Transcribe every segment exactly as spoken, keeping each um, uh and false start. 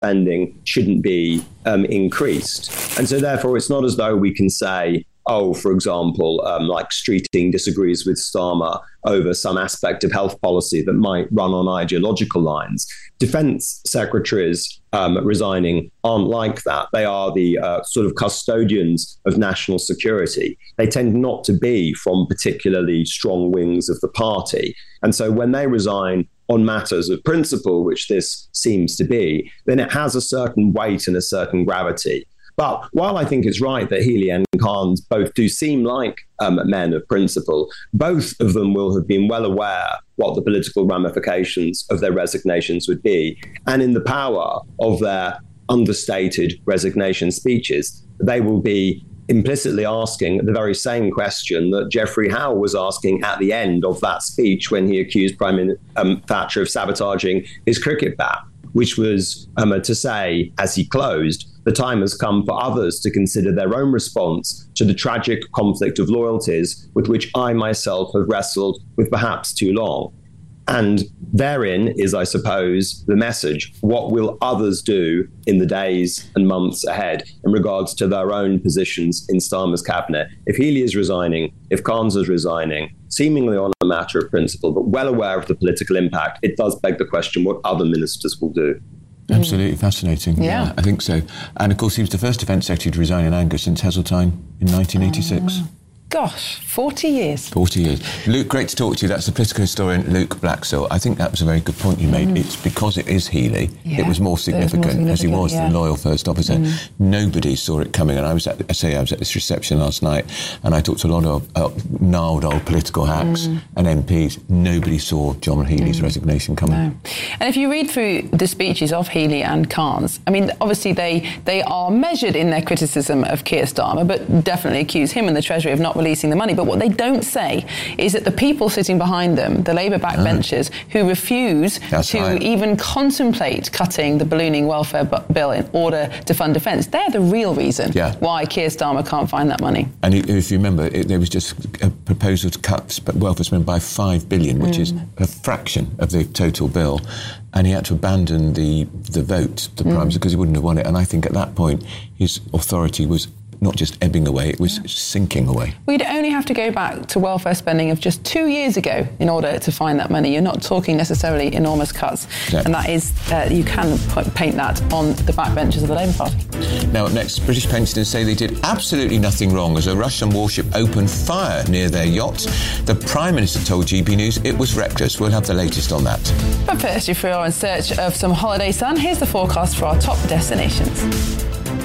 spending shouldn't be um, increased. And so therefore, it's not as though we can say, oh, for example, um, like Streeting disagrees with Starmer over some aspect of health policy that might run on ideological lines. Defence secretaries um, resigning aren't like that. They are the uh, sort of custodians of national security. They tend not to be from particularly strong wings of the party. And so when they resign on matters of principle, which this seems to be, then it has a certain weight and a certain gravity. But while I think it's right that Healey and Carnes both do seem like um, men of principle, both of them will have been well aware what the political ramifications of their resignations would be. And in the power of their understated resignation speeches, they will be implicitly asking the very same question that Geoffrey Howe was asking at the end of that speech when he accused Prime Minister um, Thatcher of sabotaging his cricket bat, which was um, to say, as he closed, the time has come for others to consider their own response to the tragic conflict of loyalties with which I myself have wrestled with perhaps too long. And therein is, I suppose, the message. What will others do in the days and months ahead in regards to their own positions in Starmer's cabinet? If Healey is resigning, if Carnes is resigning, seemingly on a matter of principle, but well aware of the political impact, it does beg the question what other ministers will do. Absolutely fascinating. Yeah. yeah, I think so. And of course, he was the first Defence Secretary to resign in anger since Heseltine in nineteen eighty-six. Uh, gosh, forty years. forty years. Luke, great to talk to you. That's the political historian Luke Blaxill. I think that was a very good point you made. Mm. It's because it is Healey, yeah. it was more significant, was more significant as he was yeah. the loyal first officer. Mm. Nobody saw it coming. And I was at, I say I was at this reception last night, and I talked to a lot of uh, gnarled old political hacks mm. and M Ps. Nobody saw John Healey's mm. resignation coming. No. And if you read through the speeches of Healey and Carnes, I mean, obviously they, they are measured in their criticism of Keir Starmer, but definitely accuse him and the Treasury of not releasing the money. But what they don't say is that the people sitting behind them, the Labour backbenchers, oh. who refuse That's to right. even contemplate cutting the ballooning welfare bu- bill in order to fund defence, they're the real reason yeah. why Keir Starmer can't find that money. And if you remember, it, there was just a proposal to cut welfare spending by five billion dollars, which mm. is a fraction of the total bill. And he had to abandon the the vote, the Prime Minister, mm. because he wouldn't have won it. And I think at that point, his authority was not just ebbing away, it was yeah. sinking away. We'd only have to go back to welfare spending of just two years ago in order to find that money. You're not talking necessarily enormous cuts. Yeah. And that is, uh, you can put, paint that on the backbenchers of the Labour Party. Now, up next, British pensioners say they did absolutely nothing wrong as a Russian warship opened fire near their yacht. The Prime Minister told G B News it was reckless. We'll have the latest on that. But first, if you're in search of some holiday sun, here's the forecast for our top destinations.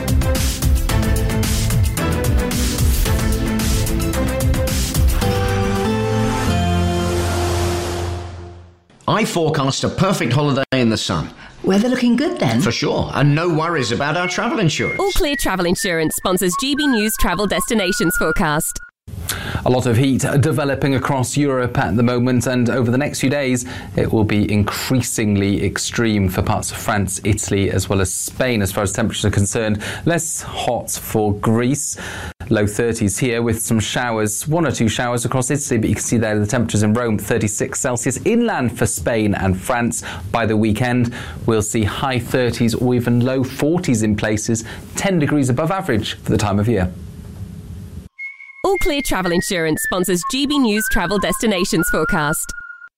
I forecast a perfect holiday in the sun. Weather looking good then? For sure, and no worries about our travel insurance. All Clear Travel Insurance sponsors G B News Travel Destinations Forecast. A lot of heat developing across Europe at the moment, and over the next few days it will be increasingly extreme for parts of France, Italy as well as Spain as far as temperatures are concerned. Less hot for Greece, low thirties here with some showers, one or two showers across Italy, but you can see there the temperatures in Rome, thirty-six Celsius. Inland for Spain and France by the weekend we'll see high thirties or even low forties in places, ten degrees above average for the time of year. All Clear Travel Insurance sponsors G B News Travel Destinations Forecast.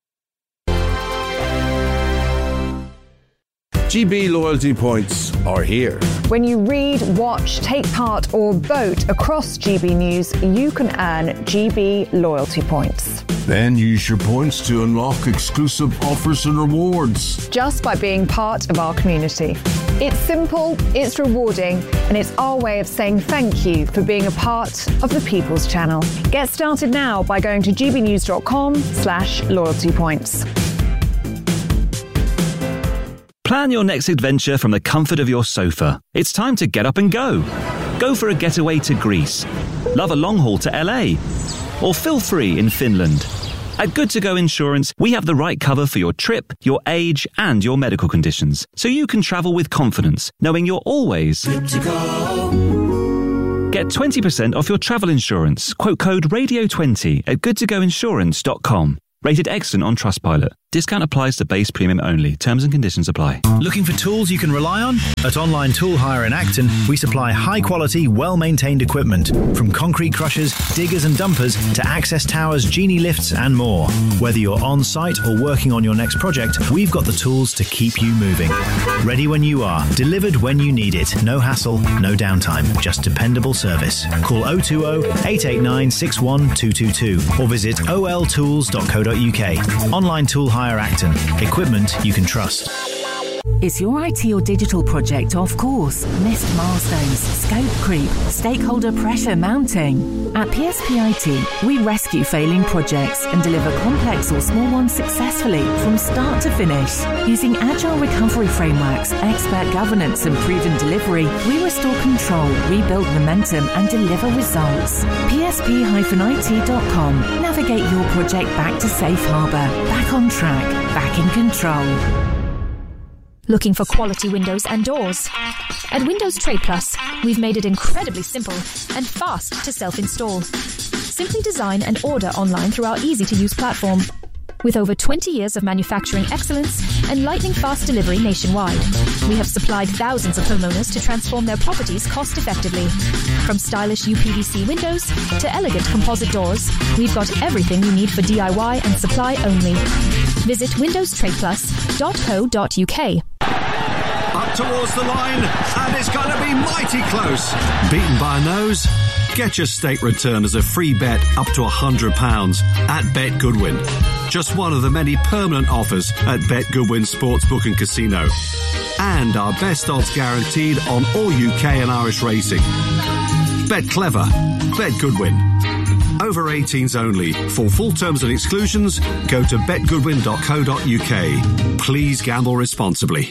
G B loyalty points are here. When you read, watch, take part or vote across G B News, you can earn G B loyalty points. Then use your points to unlock exclusive offers and rewards. Just by being part of our community. It's simple, it's rewarding, and it's our way of saying thank you for being a part of the People's Channel. Get started now by going to gbnews.com slash loyalty points. Plan your next adventure from the comfort of your sofa. It's time to get up and go. Go for a getaway to Greece. Love a long haul to L A. Or feel free in Finland. At Good To Go Insurance, we have the right cover for your trip, your age, and your medical conditions, so you can travel with confidence, knowing you're always good to go. Get twenty percent off your travel insurance. Quote code radio twenty at good to go insurance dot com. Rated excellent on Trustpilot. Discount applies to base premium only. Terms and conditions apply. Looking for tools you can rely on? At Online Tool Hire in Acton, we supply high-quality, well-maintained equipment, from concrete crushers, diggers and dumpers to access towers, genie lifts and more. Whether you're on-site or working on your next project, we've got the tools to keep you moving. Ready when you are, delivered when you need it. No hassle, no downtime, just dependable service. Call oh two oh, eight eight nine, six one two two two or visit o l tools dot co dot u k. Online Tool Hire Acton. Equipment you can trust. Is your I T or digital project off course? Missed milestones, scope creep, stakeholder pressure mounting? At P S P I T, we rescue failing projects and deliver complex or small ones successfully from start to finish. Using agile recovery frameworks, expert governance and proven delivery, we restore control, rebuild momentum and deliver results. P S P I T dot com. Navigate your project back to safe harbour, back on track, back in control. Looking for quality windows and doors? At Windows Trade Plus, we've made it incredibly simple and fast to self-install. Simply design and order online through our easy-to-use platform. With over twenty years of manufacturing excellence and lightning-fast delivery nationwide, we have supplied thousands of homeowners to transform their properties cost-effectively. From stylish U P V C windows to elegant composite doors, we've got everything you need for D I Y and supply only. Visit windows trade plus dot co dot u k. Up towards the line, and it's going to be mighty close. Beaten by a nose? Get your stake return as a free bet up to one hundred pounds at Bet Goodwin. Just one of the many permanent offers at Bet Goodwin Sportsbook and Casino. And our best odds guaranteed on all U K and Irish racing. Bet clever. Bet Goodwin. Over eighteens only. For full terms and exclusions, go to bet goodwin dot co dot u k. Please gamble responsibly.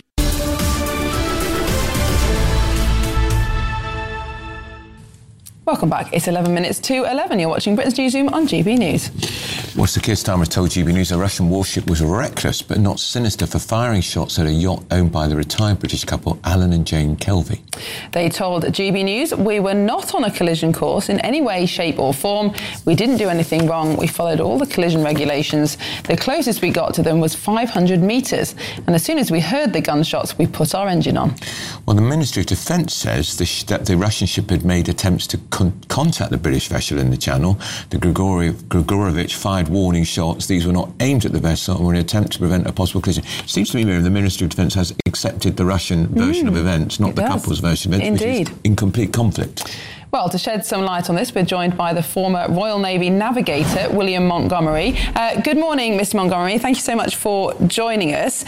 Welcome back. It's eleven minutes to eleven. You're watching Britain's Newsroom on G B News. Well, Sir Keir Starmer has told G B News a Russian warship was reckless but not sinister for firing shots at a yacht owned by the retired British couple Alan and Jane Kelvey. They told G B News, "We were not on a collision course in any way, shape or form. We didn't do anything wrong. We followed all the collision regulations. The closest we got to them was five hundred metres. And as soon as we heard the gunshots, we put our engine on." Well, the Ministry of Defence says the sh- that the Russian ship had made attempts to con- contact the British vessel in the Channel. The Grigori- Grigorovich fired warning shots. These were not aimed at the vessel and were an attempt to prevent a possible collision. It seems to me, Miriam, the Ministry of Defence has accepted the Russian version mm, of events, not the does. couple's version of events, Indeed. which is in complete conflict. Well, to shed some light on this, we're joined by the former Royal Navy navigator, William Montgomery. Uh, good morning, Mister Montgomery. Thank you so much for joining us.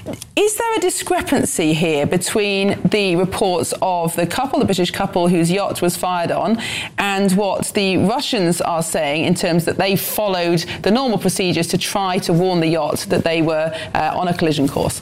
Is there a discrepancy here between the reports of the couple, the British couple whose yacht was fired on, and what the Russians are saying in terms that they followed the normal procedures to try to warn the yacht that they were uh, on a collision course?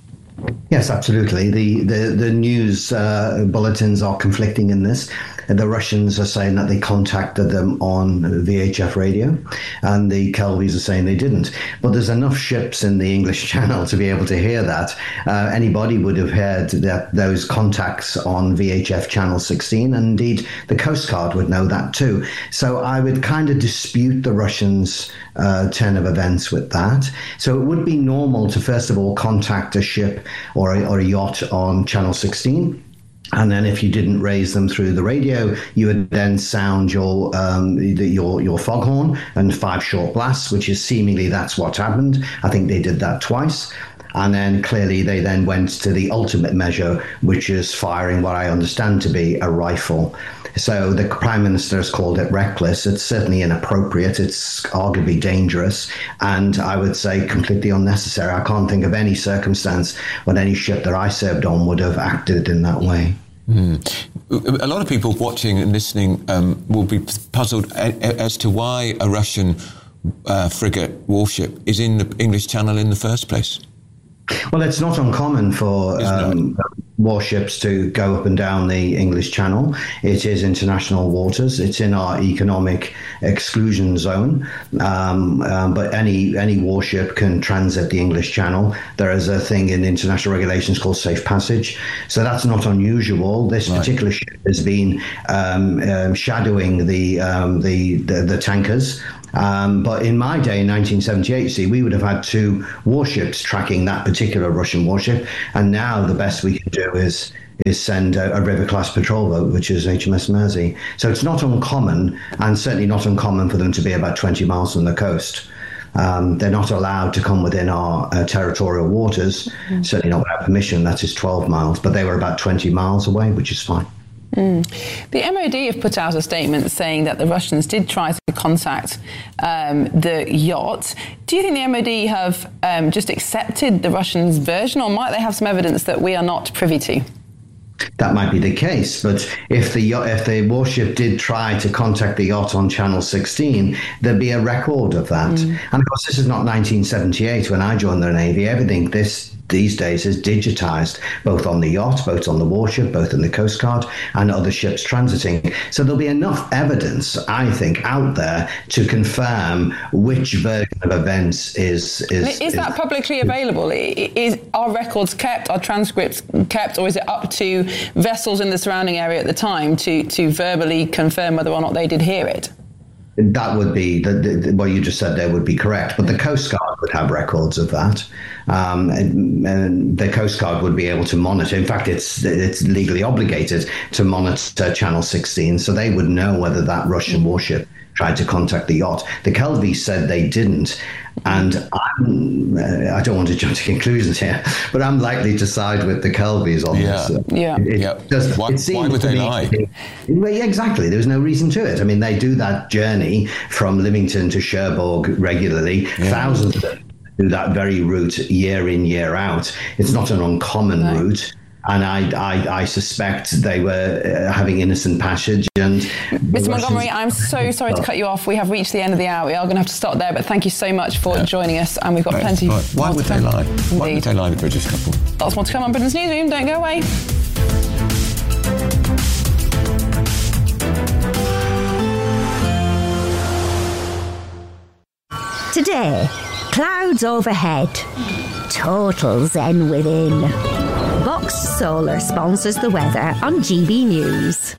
Yes, absolutely. The, the, the news uh, bulletins are conflicting in this. The Russians are saying that they contacted them on V H F radio, and the Kelveys are saying they didn't. But there's enough ships in the English Channel to be able to hear that. Uh, anybody would have heard that those contacts on V H F Channel sixteen, and indeed the Coast Guard would know that too. So I would kind of dispute the Russians' uh, turn of events with that. So it would be normal to first of all contact a ship or a, or a yacht on Channel sixteen. And then if you didn't raise them through the radio, you would then sound your um, your your foghorn and five short blasts, which is seemingly that's what happened. I think they did that twice. And then clearly they then went to the ultimate measure, which is firing what I understand to be a rifle. So the Prime Minister has called it reckless. It's certainly inappropriate. It's arguably dangerous. And I would say completely unnecessary. I can't think of any circumstance when any ship that I served on would have acted in that way. Mm. A lot of people watching and listening um, will be puzzled as to why a Russian uh, frigate warship is in the English Channel in the first place. Well, it's not uncommon for um, warships to go up and down the English Channel. It is international waters. It's in our economic exclusion zone. Um, um, but any any warship can transit the English Channel. There is a thing in international regulations called safe passage. So that's not unusual. This right. particular ship has been um, um, shadowing the, um, the, the the tankers. Um, but in my day, in nineteen seventy-eight, see, we would have had two warships tracking that particular Russian warship. And now the best we can do is is send a, a river-class patrol boat, which is H M S Mersey. So it's not uncommon, and certainly not uncommon for them to be about twenty miles from the coast. Um, they're not allowed to come within our uh, territorial waters, mm-hmm. certainly not without permission. That is twelve miles, but they were about twenty miles away, which is fine. Mm. The M O D have put out a statement saying that the Russians did try to contact um, the yacht. Do you think the M O D have um, just accepted the Russians' version, or might they have some evidence that we are not privy to? That might be the case, but if the if the warship did try to contact the yacht on Channel sixteen, there'd be a record of that. Mm. And of course, this is not nineteen seventy-eight when I joined the Navy. Everything this these days is digitized, both on the yacht, both on the warship, both in the Coast Guard and other ships transiting. So there'll be enough evidence, I think, out there to confirm which version of events is... Is, is, is that publicly available? Is, are records kept, are transcripts kept, or is it up to vessels in the surrounding area at the time to, to verbally confirm whether or not they did hear it? That would be, the, the, what you just said there would be correct, but the Coast Guard would have records of that. Um, and, and the Coast Guard would be able to monitor. In fact, it's it's legally obligated to monitor Channel sixteen, so they would know whether that Russian warship tried to contact the yacht. The Kelvys said they didn't, and I'm, I don't want to jump to conclusions here, but I'm likely to side with the Kelvys on yeah. this. Yeah, it, yeah. Does, why, it why would they lie? Well, yeah, exactly. There's no reason to it. I mean, they do that journey from Lymington to Cherbourg regularly. Yeah. Thousands of them do that very route year in, year out. It's not an uncommon no. route. And I, I, I suspect they were uh, having innocent passage. And Mister Montgomery, I'm so sorry to cut you off. We have reached the end of the hour. We are going to have to stop there, but thank you so much for yeah. joining us. And we've got right. plenty. Right. Why would they lie? Indeed. Why would they lie, the British couple? Lots more to come on Britain's Newsroom. Don't go away. Today, clouds overhead, total zen within. Box Solar sponsors the weather on G B News.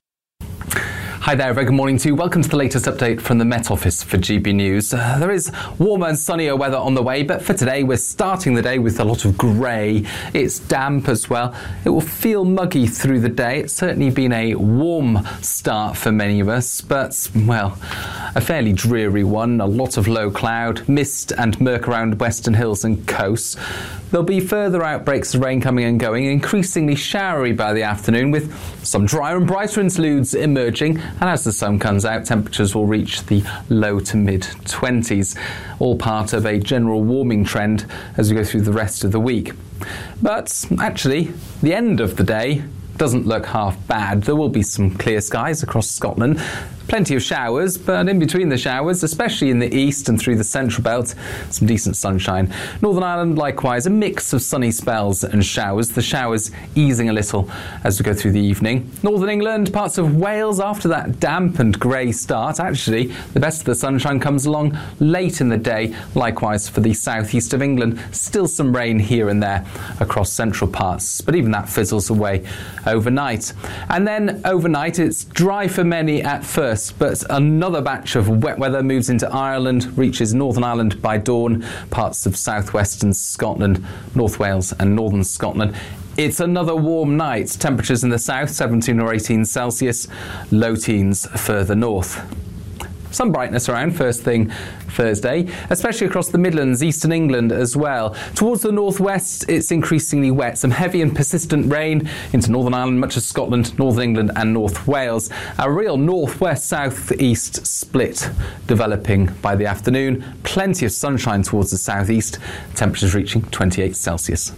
Hi there, very good morning to you. Welcome to the latest update from the Met Office for G B News. Uh, there is warmer and sunnier weather on the way, but for today we're starting the day with a lot of grey. It's damp as well. It will feel muggy through the day. It's certainly been a warm start for many of us, but, well, a fairly dreary one. A lot of low cloud, mist and murk around western hills and coasts. There'll be further outbreaks of rain coming and going, increasingly showery by the afternoon, with some drier and brighter interludes emerging. And as the sun comes out, temperatures will reach the low to mid twenties, all part of a general warming trend as we go through the rest of the week. But actually, the end of the day doesn't look half bad. There will be some clear skies across Scotland. Plenty of showers, but in between the showers, especially in the east and through the central belt, some decent sunshine. Northern Ireland, likewise, a mix of sunny spells and showers, the showers easing a little as we go through the evening. Northern England, parts of Wales, after that damp and grey start, actually, the best of the sunshine comes along late in the day. Likewise for the southeast of England, still some rain here and there across central parts, but even that fizzles away overnight. And then overnight, it's dry for many at first, but another batch of wet weather moves into Ireland, reaches Northern Ireland by dawn, parts of southwestern Scotland, North Wales and northern Scotland. It's another warm night. Temperatures in the south, seventeen or eighteen Celsius, low teens further north. Some brightness around first thing Thursday, especially across the Midlands, eastern England as well. Towards the northwest, it's increasingly wet. Some heavy and persistent rain into Northern Ireland, much of Scotland, Northern England and North Wales. A real northwest-southeast split developing by the afternoon. Plenty of sunshine towards the southeast. Temperatures reaching twenty-eight Celsius.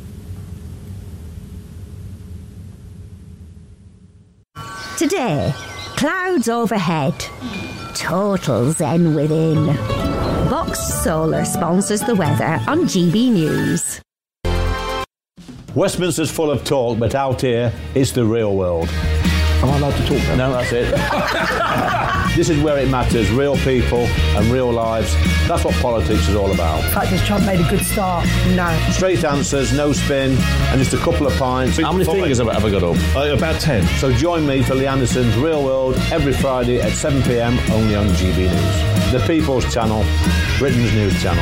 Today, clouds overhead, total zen within. Box Solar sponsors the weather on G B News. Westminster's full of talk, but out here, it's the real world. Am I allowed to talk now? No, that's it. This is where it matters, real people and real lives. That's what politics is all about. In fact, has Trump made a good start? No. Straight answers, no spin, and just a couple of pints. How many fingers have I got up? Uh, about ten. So join me for Lee Anderson's Real World every Friday at seven p.m. only on G B News. The People's Channel, Britain's news channel.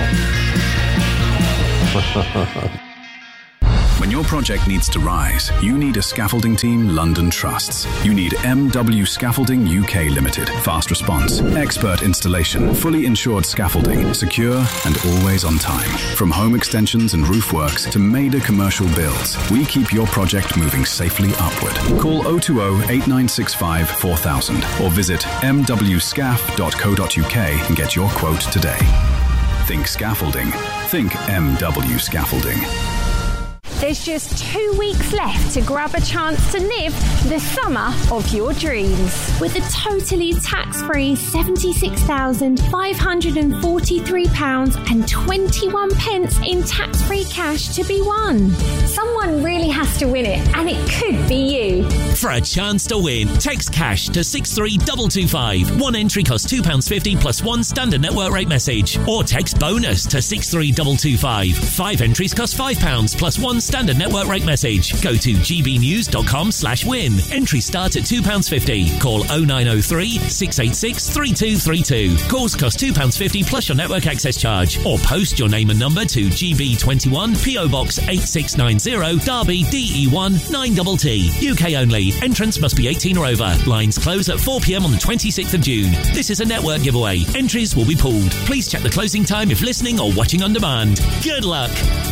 When your project needs to rise, you need a scaffolding team London trusts. You need M W Scaffolding U K Limited. Fast response, expert installation, fully insured scaffolding, secure and always on time. From home extensions and roof works to major commercial builds, we keep your project moving safely upward. Call oh two oh, eight nine six five, four thousand or visit m w scaff dot co dot u k and get your quote today. Think scaffolding. Think M W Scaffolding. There's just two weeks left to grab a chance to live the summer of your dreams. With a totally tax-free seventy-six thousand five hundred forty-three pounds and twenty-one pence in tax-free cash to be won. Someone really has to win it, and it could be you. For a chance to win, text cash to six three two two five. One entry costs two pounds fifty plus one standard network rate message. Or text bonus to six three two two five. Five entries cost five pounds plus one standard network rate message. Go to gbnews.com slash win. Entries start at two pounds fifty. Call oh nine oh three, six eight six, three two three two. Calls cost two pounds fifty plus your network access charge. Or post your name and number to G B twenty-one, P O Box eight six nine zero, Derby, D E one nine T T. U K only. Entrance must be eighteen or over. Lines close at four p.m. on the twenty-sixth of June. This is a network giveaway. Entries will be pooled. Please check the closing time if listening or watching on demand. Good luck.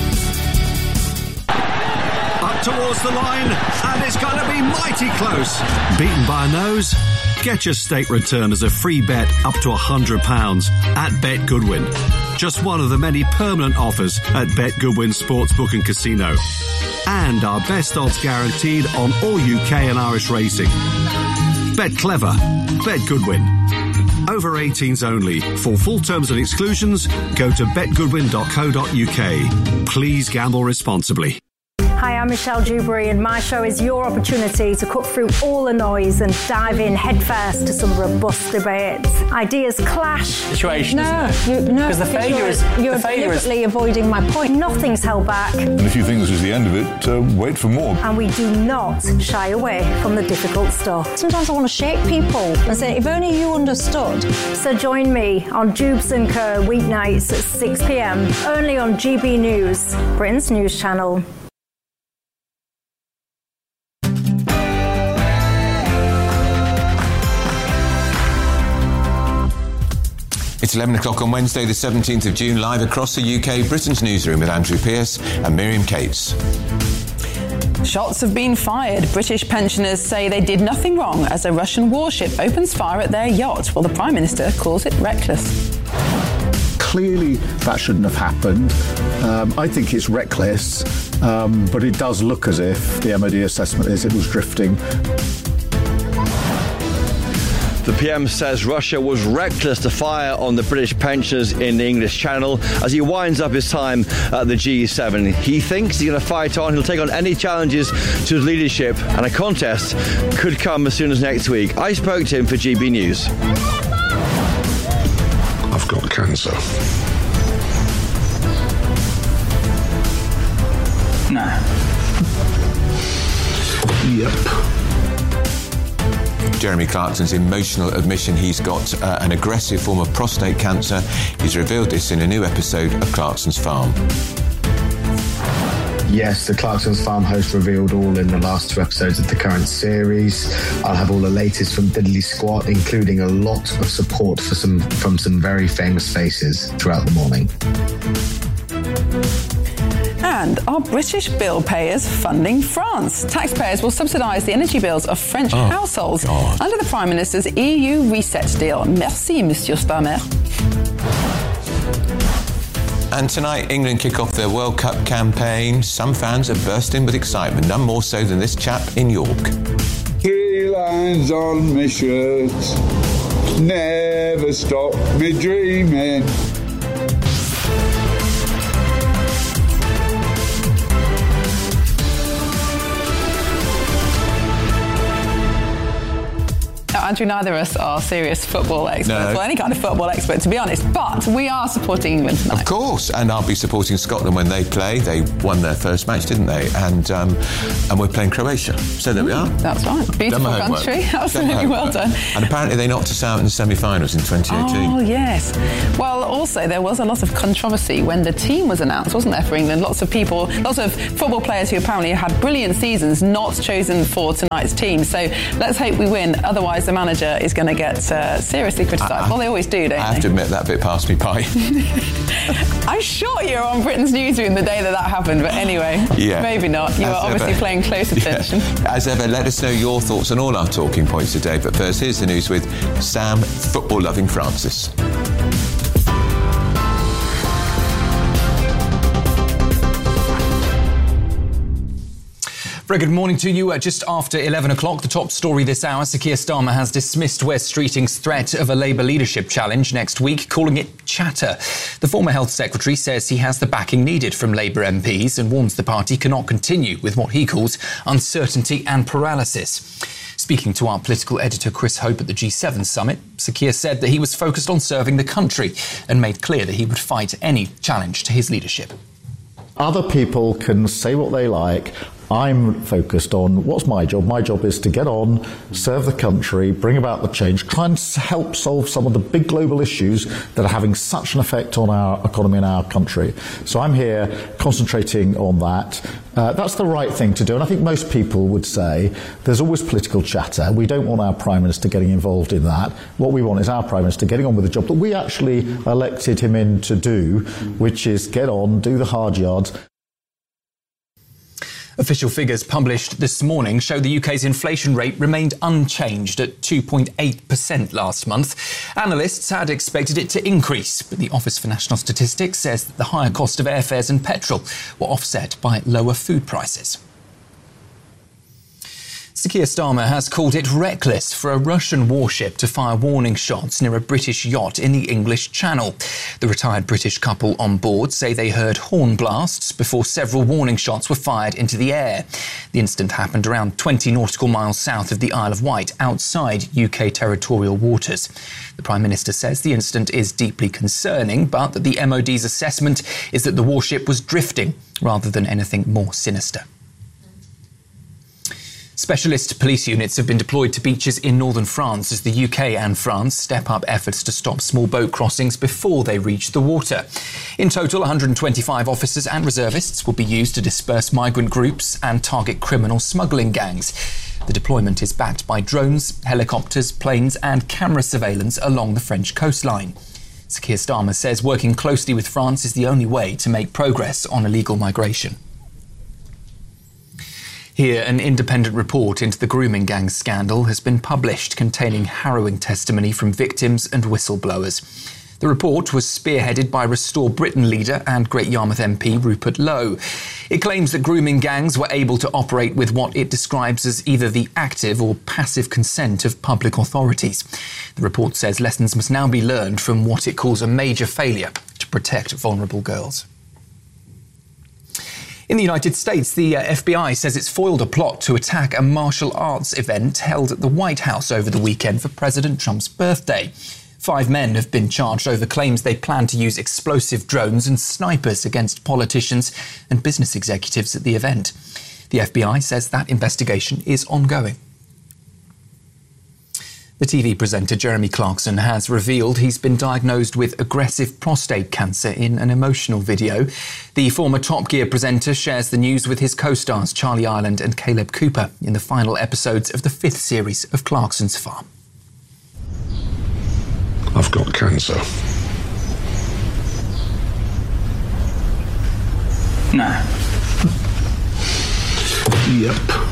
Up towards the line, and it's going to be mighty close. Beaten by a nose? Get your stake return as a free bet up to one hundred pounds at Bet Goodwin. Just one of the many permanent offers at Bet Goodwin Sportsbook and Casino. And our best odds guaranteed on all U K and Irish racing. Bet clever. Bet Goodwin. Over eighteens only. For full terms and exclusions, go to bet goodwin dot co dot u k. Please gamble responsibly. Hi, I'm Michelle Dewberry, and my show is your opportunity to cut through all the noise and dive in headfirst to some robust debates. Ideas clash. Situation, no, isn't it? You, no, because the failure you're, is you're the failure deliberately is... avoiding my point. Nothing's held back, And if you think this is the end of it, uh, wait for more. and we do not shy away from the difficult stuff. Sometimes I want to shake people and say, if only you understood. So join me on Dubes and Co weeknights at six p.m. only on G B News, Britain's news channel. It's eleven o'clock on Wednesday, the seventeenth of June, live across the U K, Britain's newsroom with Andrew Pearce and Miriam Cates. Shots have been fired. British pensioners say they did nothing wrong as a Russian warship opens fire at their yacht, while the Prime Minister calls it reckless. Clearly, that shouldn't have happened. Um, I think it's reckless, um, but it does look as if the M O D assessment is it was drifting. The P M says Russia was reckless to fire on the British pensioners in the English Channel as he winds up his time at the G seven. He thinks he's going to fight on. He'll take on any challenges to his leadership, and a contest could come as soon as next week. I spoke to him for G B News. I've got cancer. No. Yep. Jeremy Clarkson's emotional admission he's got uh, an aggressive form of prostate cancer. He's revealed this in a new episode of Clarkson's Farm. Yes, the Clarkson's Farm host revealed all in the last two episodes of the current series. I'll have all the latest from Diddley Squat, including a lot of support for some from some very famous faces throughout the morning. And are British bill payers funding France? Taxpayers will subsidise the energy bills of French oh, households God. under the Prime Minister's E U reset deal. Merci, Monsieur Starmer. And tonight, England kick off their World Cup campaign. Some fans are bursting with excitement, none more so than this chap in York. Three lines on my shirt, never stop me dreaming. Andrew, neither of us are serious football experts, No. well, any kind of football expert, to be honest, but we are supporting England tonight. Of course, and I'll be supporting Scotland when they play. They won their first match, didn't they? And um, and we're playing Croatia. So there we are. That's right. Beautiful Done my homework. country. Absolutely well done. And apparently they knocked us out in the semi-finals in twenty eighteen. Oh, yes. Well, also, there was a lot of controversy when the team was announced, wasn't there, for England? Lots of people, lots of football players who apparently had brilliant seasons not chosen for tonight's team. So let's hope we win. Otherwise, the manager is going to get uh, seriously criticised. Well, they always do, don't I have they? to admit, that bit passed me by. I'm sure you were on Britain's newsroom the day that that happened, but anyway, Yeah. maybe not. You As were obviously ever. playing close attention. Yeah. As ever, let us know your thoughts on all our talking points today. But first, here's the news with Sam football-loving Francis. Very good morning to you. Uh, just after eleven o'clock, the top story this hour, Sir Keir Starmer has dismissed Wes Streeting's threat of a Labour leadership challenge next week, calling it chatter. The former Health Secretary says he has the backing needed from Labour M Ps and warns the party cannot continue with what he calls uncertainty and paralysis. Speaking to our political editor Chris Hope at the G seven summit, Sir Keir said that he was focused on serving the country and made clear that he would fight any challenge to his leadership. Other people can say what they like. I'm focused on what's my job. My job is to get on, serve the country, bring about the change, try and help solve some of the big global issues that are having such an effect on our economy and our country. So I'm here concentrating on that. Uh, that's the right thing to do. And I think most people would say there's always political chatter. We don't want our Prime Minister getting involved in that. What we want is our Prime Minister getting on with the job that we actually elected him in to do, which is get on, do the hard yards. Official figures published this morning show the U K's inflation rate remained unchanged at two point eight percent last month. Analysts had expected it to increase, but the Office for National Statistics says that the higher cost of airfares and petrol were offset by lower food prices. Sir Keir Starmer has called it reckless for a Russian warship to fire warning shots near a British yacht in the English Channel. The retired British couple on board say they heard horn blasts before several warning shots were fired into the air. The incident happened around twenty nautical miles south of the Isle of Wight, outside U K territorial waters. The Prime Minister says the incident is deeply concerning, but that the M O D's assessment is that the warship was drifting rather than anything more sinister. Specialist police units have been deployed to beaches in northern France as the U K and France step up efforts to stop small boat crossings before they reach the water. In total, one hundred twenty-five officers and reservists will be used to disperse migrant groups and target criminal smuggling gangs. The deployment is backed by drones, helicopters, planes and camera surveillance along the French coastline. Sir Keir Starmer says working closely with France is the only way to make progress on illegal migration. Here, an independent report into the grooming gang scandal has been published containing harrowing testimony from victims and whistleblowers. The report was spearheaded by Restore Britain leader and Great Yarmouth M P Rupert Lowe. It claims that grooming gangs were able to operate with what it describes as either the active or passive consent of public authorities. The report says lessons must now be learned from what it calls a major failure to protect vulnerable girls. In the United States, the uh, F B I says it's foiled a plot to attack a martial arts event held at the White House over the weekend for President Trump's birthday. Five men have been charged over claims they plan to use explosive drones and snipers against politicians and business executives at the event. The F B I says that investigation is ongoing. The T V presenter Jeremy Clarkson has revealed he's been diagnosed with aggressive prostate cancer in an emotional video. The former Top Gear presenter shares the news with his co-stars Charlie Ireland and Caleb Cooper in the final episodes of the fifth series of Clarkson's Farm. I've got cancer. No. Yep.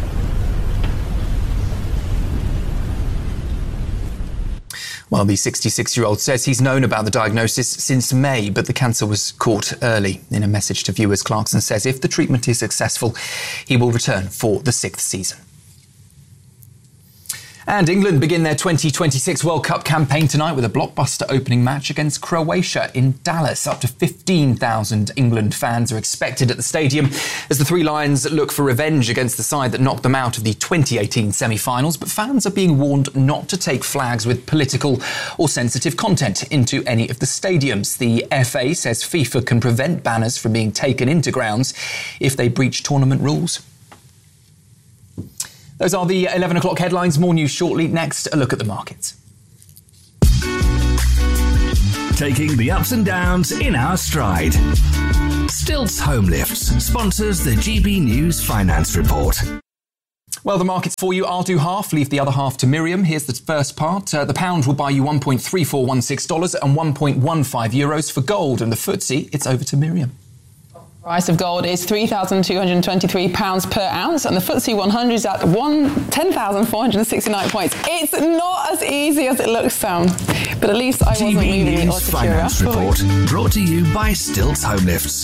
Well, the sixty-six-year-old says he's known about the diagnosis since May, but the cancer was caught early. In a message to viewers, Clarkson says if the treatment is successful, he will return for the sixth season. And England begin their twenty twenty-six World Cup campaign tonight with a blockbuster opening match against Croatia in Dallas. Up to fifteen thousand England fans are expected at the stadium as the Three Lions look for revenge against the side that knocked them out of the twenty eighteen semi-finals. But fans are being warned not to take flags with political or sensitive content into any of the stadiums. The F A says FIFA can prevent banners from being taken into grounds if they breach tournament rules. Those are the eleven o'clock headlines. More news shortly. Next, a look at the markets. Taking the ups and downs in our stride. Stilts Home Lifts sponsors the G B News Finance Report. Well, the markets for you. I'll do half, leave the other half to Miriam. Here's the first part. Uh, the pound will buy you one point three four one six dollars and one point one five euros for gold. And the F T S E, it's over to Miriam. Price of gold is three thousand two hundred twenty-three pounds per ounce, and the F T S E one hundred is at ten thousand four hundred sixty-nine points. It's not as easy as it looks, Sam, but at least I wasn't moving the News Finance Report, brought to you by Stilts Home Lifts.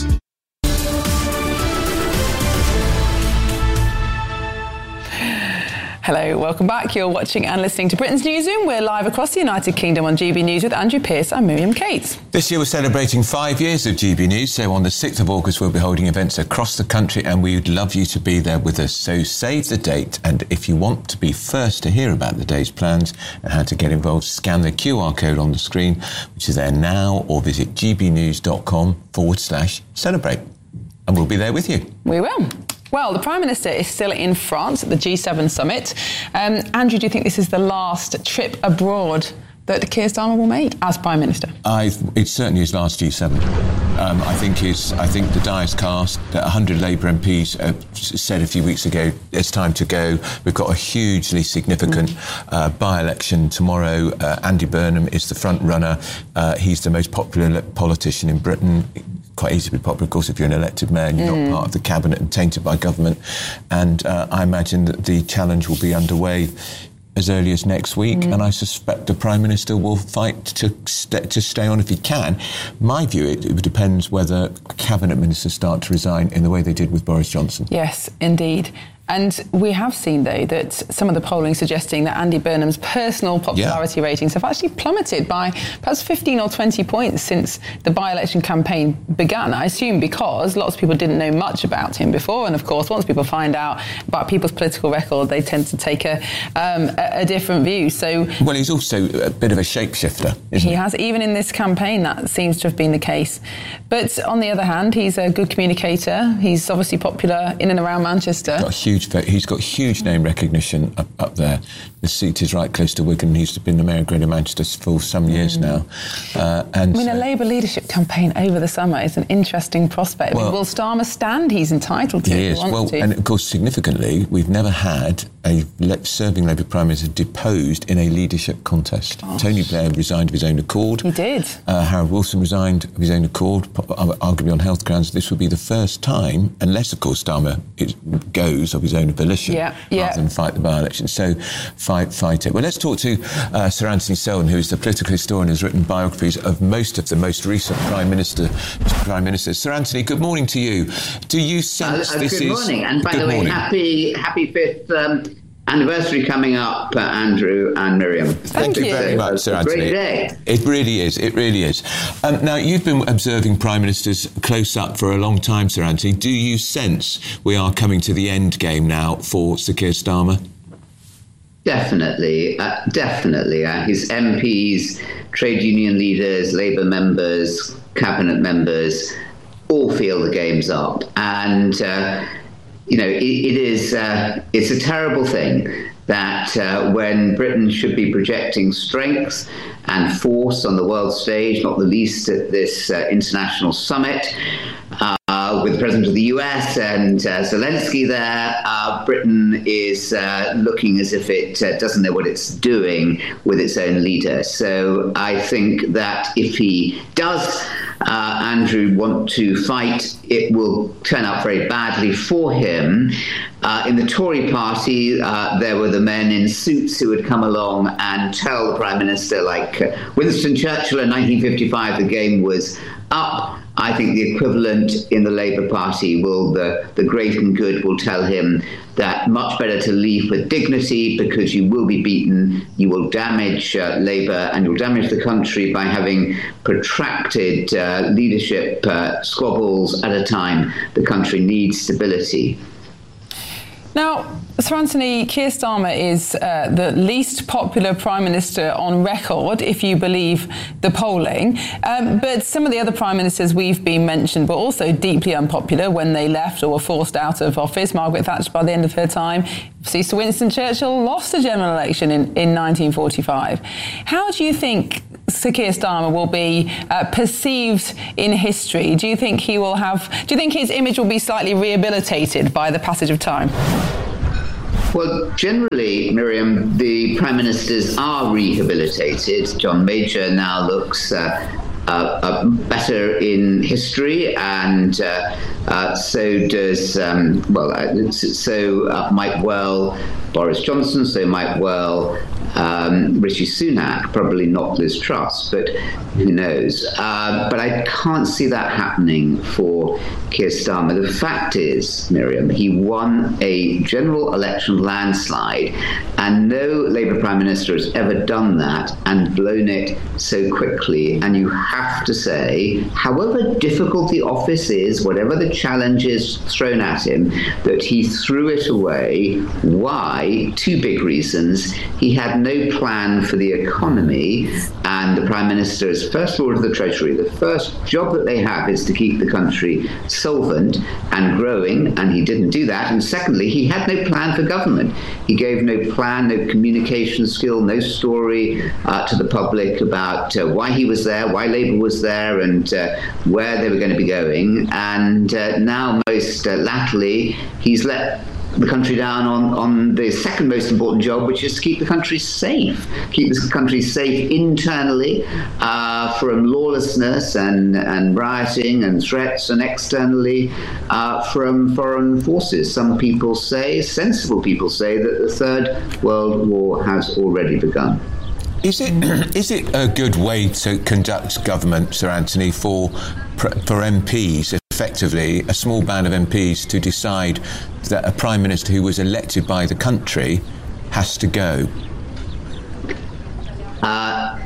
Hello, welcome back. You're watching and listening to Britain's Newsroom. We're live across the United Kingdom on G B News with Andrew Pearce and Miriam Cates. This year we're celebrating five years of G B News, so on the sixth of August we'll be holding events across the country and we would love you to be there with us. So save the date, and if you want to be first to hear about the day's plans and how to get involved, scan the Q R code on the screen, which is there now, or visit gbnews.com forward slash celebrate. And we'll be there with you. We will. Well, the Prime Minister is still in France at the G seven summit. Um, Andrew, do you think this is the last trip abroad that Keir Starmer will make as Prime Minister? I, it's certainly his last G seven. Um, I think his, I think the die is cast. That one hundred Labour M Ps uh, said a few weeks ago, it's time to go. We've got a hugely significant mm. uh, by-election tomorrow. Uh, Andy Burnham is the front runner. Uh, he's the most popular politician in Britain. Quite easy to be popular, of course, if you're an elected mayor and you're mm. not part of the cabinet and tainted by government. And uh, I imagine that the challenge will be underway as early as next week, mm. and I suspect the Prime Minister will fight to st- to stay on if he can. My view, it, it depends whether cabinet ministers start to resign in the way they did with Boris Johnson. Yes, indeed. And we have seen, though, that some of the polling suggesting that Andy Burnham's personal popularity yeah. ratings have actually plummeted by perhaps fifteen or twenty points since the by-election campaign began. I assume because lots of people didn't know much about him before. And, of course, once people find out about people's political record, they tend to take a, um, a, a different view. So, well, he's also a bit of a shapeshifter, isn't he? He has. Even in this campaign, that seems to have been the case. But on the other hand, he's a good communicator. He's obviously popular in and around Manchester. Got a huge He's got huge name recognition up, up there. The seat is right close to Wigan. He's been the Mayor of Greater Manchester for some years mm. now. Uh, and I mean, a Labour leadership campaign over the summer is an interesting prospect. Well, will Starmer stand? He's entitled to. He is. He well, to. And of course, significantly, we've never had a serving Labour Prime Minister deposed in a leadership contest. Gosh. Tony Blair resigned of his own accord. He did. Uh, Harold Wilson resigned of his own accord, arguably on health grounds. This would be the first time, unless, of course, Starmer goes of his own volition, yeah, yeah. rather than fight the by-election. So, fight, fight it. Well, let's talk to uh, Sir Anthony Selden, who is the political historian, who's written biographies of most of the most recent Prime Minister, Prime Ministers. Sir Anthony, good morning to you. Do you sense uh, uh, this good is... Good morning, and by the way, morning. happy happy fifth um, anniversary coming up, uh, Andrew and Miriam. Thank, Thank you very so, much, Sir Anthony. Great day. It really is, it really is. Um, now, you've been observing Prime Ministers close up for a long time, Sir Anthony. Do you sense we are coming to the end game now for Sir Keir Starmer? Definitely, uh, definitely. Uh, his M Ps, trade union leaders, Labour members, cabinet members, all feel the game's up. And, uh, you know, it, it is, uh, it's a terrible thing that uh, when Britain should be projecting strength and force on the world stage, not the least at this uh, international summit, uh, with the President of the U S and uh, Zelensky there, uh, Britain is uh, looking as if it uh, doesn't know what it's doing with its own leader. So I think that if he does, uh, Andrew, want to fight, it will turn out very badly for him. Uh, in the Tory party, uh, there were the men in suits who would come along and tell the Prime Minister, like uh, Winston Churchill in nineteen fifty-five, the game was up. I think the equivalent in the Labour Party will, the, the great and good will tell him that much better to leave with dignity, because you will be beaten, you will damage uh, Labour and you'll damage the country by having protracted uh, leadership uh, squabbles at a time the country needs stability. Now, Sir Anthony, Keir Starmer is uh, the least popular Prime Minister on record, if you believe the polling. Um, but some of the other Prime Ministers we've been mentioned were also deeply unpopular when they left or were forced out of office. Margaret Thatcher, by the end of her time, Sir Winston Churchill lost the general election in, in nineteen forty-five. How do you think Sir Keir Starmer will be uh, perceived in history? Do you think he will have... Do you think his image will be slightly rehabilitated by the passage of time? Well, generally, Miriam, the Prime Ministers are rehabilitated. John Major now looks uh, uh, uh, better in history, and uh, uh, so does, um, well, uh, so uh, might well Boris Johnson, so might well um, Rishi Sunak, probably not Liz Truss, but who knows. Uh, but I can't see that happening for Keir Starmer. The fact is, Miriam, he won a general election landslide, and no Labour Prime Minister has ever done that and blown it so quickly. And you have to say, however difficult the office is, whatever the challenge is thrown at him, that he threw it away. Why? Two big reasons. He had no plan for the economy, and the Prime Minister is First Lord of the Treasury. The first job that they have is to keep the country solvent and growing, and he didn't do that. And secondly, he had no plan for government. He gave no plan, no communication skill, no story uh, to the public about uh, why he was there, why Labour was there, and uh, where they were going to be going. And uh, now, most uh, latterly, he's let the country down on, on the second most important job, which is to keep the country safe. Keep the country safe internally uh, from lawlessness and, and rioting and threats, and externally uh, from foreign forces. Some people say, sensible people say, that the Third World War has already begun. Is it is it a good way to conduct government, Sir Anthony, for for M Ps, effectively a small band of M Ps, to decide that a Prime Minister who was elected by the country has to go? Uh,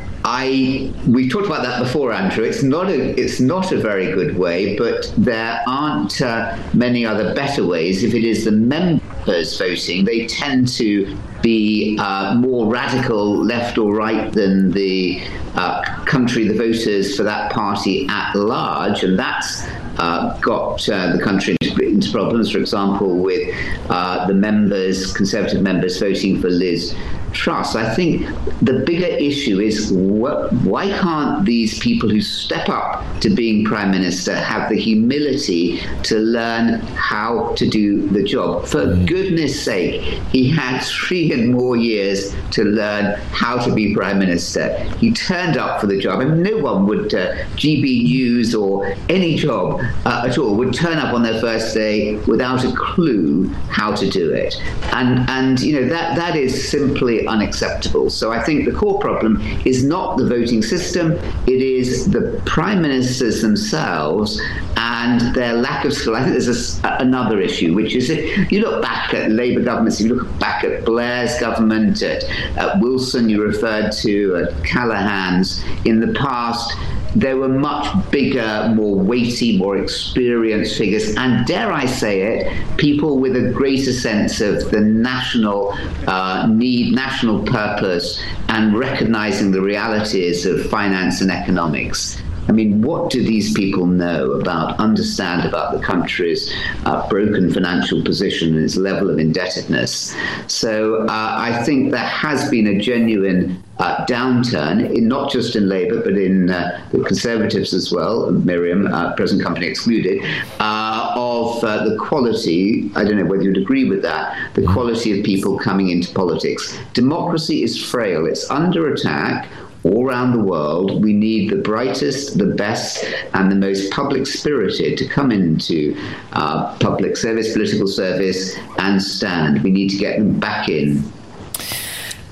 I we talked about that before, Andrew. It's not a it's not a very good way, but there aren't uh, many other better ways. If it is the members voting, they tend to be uh, more radical left or right than the uh, country, the voters for that party at large, and that's uh, got uh, the country into, into problems. For example, with uh, the members, Conservative members, voting for Liz Truss. I think the bigger issue is wh- why can't these people who step up to being Prime Minister have the humility to learn how to do the job? For goodness sake, he had three and more years to learn how to be Prime Minister. He turned up for the job, and no one would, uh, G B News or any job uh, at all, would turn up on their first day without a clue how to do it. And, and you know, that that is simply unacceptable. So I think the core problem is not the voting system, it is the Prime Ministers themselves and their lack of skill. I think there's a, another issue, which is if you look back at Labour governments, you look back at Blair's government, at, at Wilson you referred to, at Callaghan's, in the past, there were much bigger, more weighty, more experienced figures, and dare I say it, people with a greater sense of the national uh, need, national purpose, and recognizing the realities of finance and economics. I mean, what do these people know about, understand about the country's uh, broken financial position and its level of indebtedness? So uh, I think there has been a genuine uh, downturn, in not just in Labour, but in uh, the Conservatives as well, Miriam, uh, present company excluded, uh, of uh, the quality, I don't know whether you'd agree with that, the quality of people coming into politics. Democracy is frail, it's under attack. All around the world, we need the brightest, the best, and the most public-spirited to come into uh, public service, political service, and stand. We need to get them back in.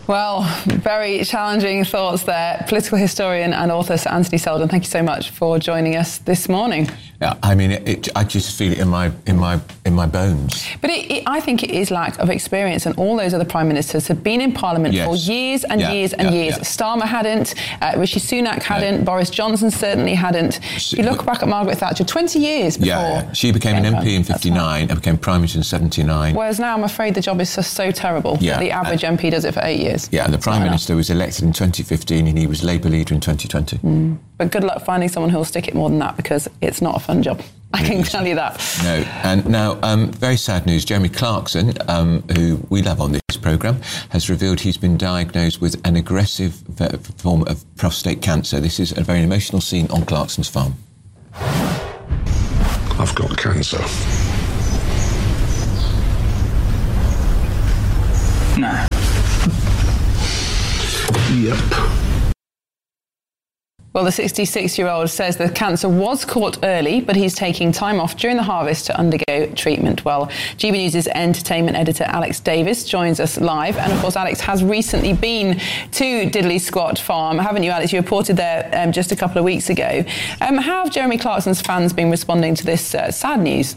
Well, very challenging thoughts there. Political historian and author Sir Anthony Seldon, thank you so much for joining us this morning. Yeah, I mean, it, it, I just feel it in my in my in my bones. But it, it, I think it is lack of experience, and all those other prime ministers have been in Parliament Yes. for years and Yeah, years and yeah, years. yeah. Starmer hadn't, uh, Rishi Sunak hadn't, Boris Johnson certainly hadn't. If you look back at Margaret Thatcher, twenty years before. Yeah, yeah. She became an M P in fifty-nine and became Prime Minister in seventy-nine. Whereas now I'm afraid the job is just so terrible Yeah, that the average M P does it for eight years. Yeah, and the Prime Fair enough. Minister was elected in twenty fifteen and he was Labour leader in twenty twenty. Mm. But good luck finding someone who'll stick it more than that, because it's not a fun job. I can tell you that. No, and now, um, very sad news. Jeremy Clarkson, um, who we love on this programme, has revealed he's been diagnosed with an aggressive v- form of prostate cancer. This is a very emotional scene on Clarkson's farm. I've got cancer. No. Yep. Well, the sixty-six-year-old says the cancer was caught early, but he's taking time off during the harvest to undergo treatment. Well, G B News' entertainment editor Alex Davis joins us live. And, of course, Alex has recently been to Diddley Squat Farm, haven't you, Alex? You reported there um, just a couple of weeks ago. Um, how have Jeremy Clarkson's fans been responding to this uh, sad news?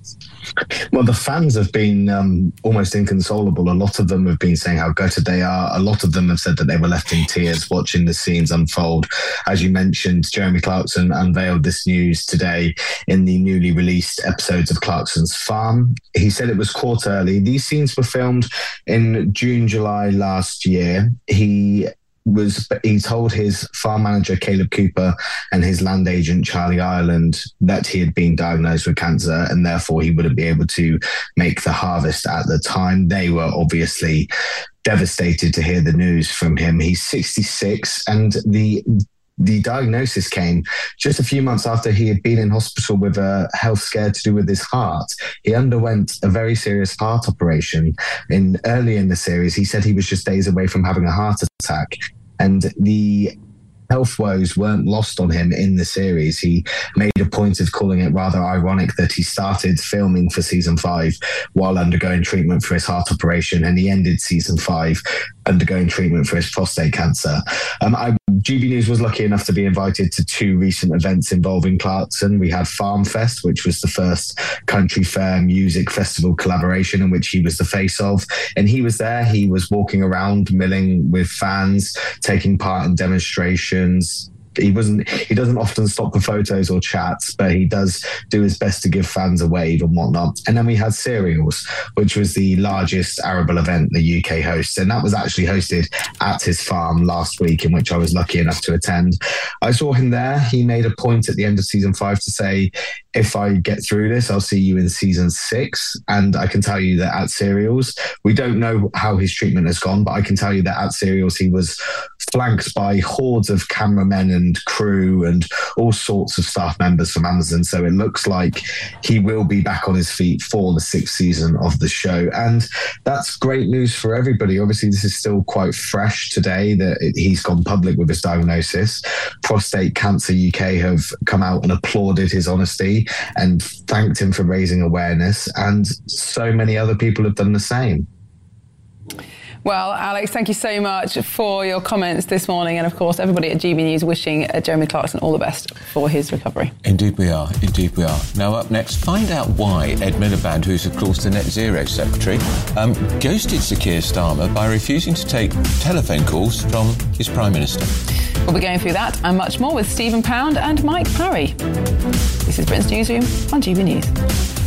Well, the fans have been um, almost inconsolable. A lot of them have been saying how gutted they are. A lot of them have said that they were left in tears watching the scenes unfold. As you mentioned, Jeremy Clarkson unveiled this news today in the newly released episodes of Clarkson's Farm. He said it was caught early. These scenes were filmed in June, July last year. He was he told his farm manager Caleb Cooper and his land agent Charlie Ireland that he had been diagnosed with cancer and therefore he wouldn't be able to make the harvest at the time. They were obviously devastated to hear the news from him. He's sixty-six, and the The diagnosis came just a few months after he had been in hospital with a health scare to do with his heart. He underwent a very serious heart operation. In early in the series, he said he was just days away from having a heart attack. And the health woes weren't lost on him in the series. He made a point of calling it rather ironic that he started filming for season five while undergoing treatment for his heart operation, and he ended season five undergoing treatment for his prostate cancer. Um, I, G B News was lucky enough to be invited to two recent events involving Clarkson. We had Farm Fest, which was the first country fair music festival collaboration in which he was the face of. And he was there. He was walking around, milling with fans, taking part in demonstrations. He wasn't. He doesn't often stop for photos or chats, but he does do his best to give fans a wave and whatnot. And then we had Cereals, which was the largest arable event the U K hosts, and that was actually hosted at his farm last week, in which I was lucky enough to attend. I saw him there. He made a point at the end of season five to say, if I get through this, I'll see you in season six. And I can tell you that at Cereals, we don't know how his treatment has gone, but I can tell you that at Cereals, he was flanked by hordes of cameramen and crew and all sorts of staff members from Amazon. So it looks like he will be back on his feet for the sixth season of the show. And that's great news for everybody. Obviously, this is still quite fresh today that it, he's gone public with his diagnosis. Prostate Cancer U K have come out and applauded his honesty and thanked him for raising awareness. And so many other people have done the same. Well, Alex, thank you so much for your comments this morning. And, of course, everybody at G B News wishing uh, Jeremy Clarkson all the best for his recovery. Indeed we are. Indeed we are. Now, up next, find out why Ed Miliband, who's, of course, the Net Zero Secretary, um, ghosted Sir Keir Starmer by refusing to take telephone calls from his Prime Minister. We'll be going through that and much more with Stephen Pound and Mike Parry. This is Britain's Newsroom on G B News.